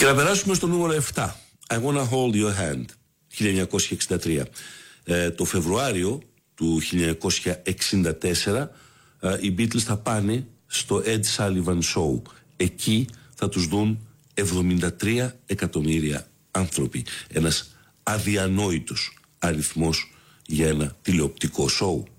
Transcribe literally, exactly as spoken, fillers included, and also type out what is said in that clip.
Και να περάσουμε στο νούμερο επτά. I wanna hold your hand. χίλια εννιακόσια εξήντα τρία. Ε, το Φεβρουάριο του χίλια εννιακόσια εξήντα τέσσερα ε, οι Beatles θα πάνε στο Ed Sullivan Show. Εκεί θα τους δουν εβδομήντα τρία εκατομμύρια άνθρωποι. Ένας αδιανόητος αριθμός για ένα τηλεοπτικό σοου.